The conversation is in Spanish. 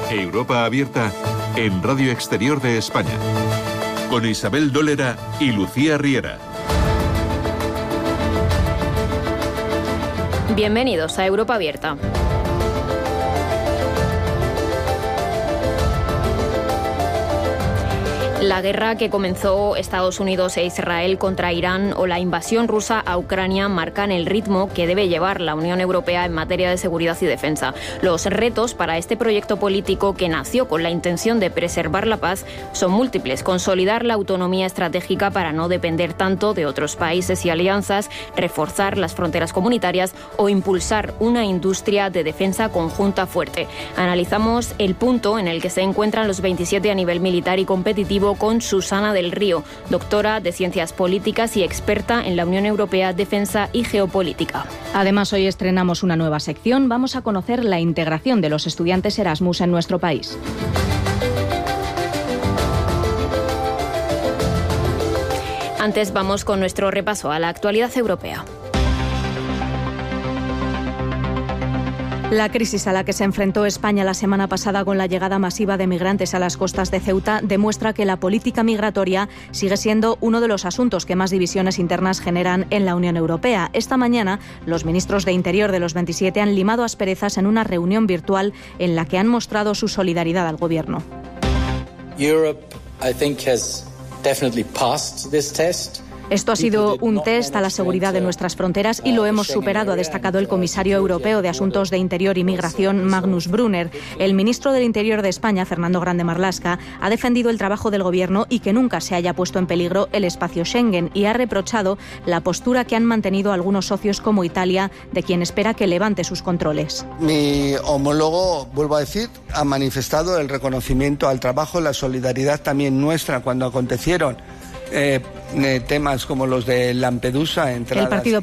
Europa Abierta en Radio Exterior de España, con Isabel Dólera y Lucía Riera. Bienvenidos a Europa Abierta. La guerra que comenzó Estados Unidos e Israel contra Irán o la invasión rusa a Ucrania marcan el ritmo que debe llevar la Unión Europea en materia de seguridad y defensa. Los retos para este proyecto político, que nació con la intención de preservar la paz, son múltiples: consolidar la autonomía estratégica para no depender tanto de otros países y alianzas, reforzar las fronteras comunitarias o impulsar una industria de defensa conjunta fuerte. Analizamos el punto en el que se encuentran los 27 a nivel militar y competitivo con Susana del Río, doctora de Ciencias Políticas y experta en la Unión Europea, Defensa y Geopolítica. Además, hoy estrenamos una nueva sección. Vamos a conocer la integración de los estudiantes Erasmus en nuestro país. Antes vamos con nuestro repaso a la actualidad europea. La crisis a la que se enfrentó España la semana pasada con la llegada masiva de migrantes a las costas de Ceuta demuestra que la política migratoria sigue siendo uno de los asuntos que más divisiones internas generan en la Unión Europea. Esta mañana, los ministros de Interior de los 27 han limado asperezas en una reunión virtual en la que han mostrado su solidaridad al gobierno. Europe, I think, has definitely passed this test. Esto ha sido un test a la seguridad de nuestras fronteras y lo hemos superado, ha destacado el comisario europeo de Asuntos de Interior y Migración, Magnus Brunner. El ministro del Interior de España, Fernando Grande Marlaska, ha defendido el trabajo del gobierno y que nunca se haya puesto en peligro el espacio Schengen, y ha reprochado la postura que han mantenido algunos socios como Italia, de quien espera que levante sus controles. Mi homólogo, vuelvo a decir, ha manifestado el reconocimiento al trabajo, la solidaridad también nuestra cuando acontecieron temas como los de Lampedusa, entradas. El Partido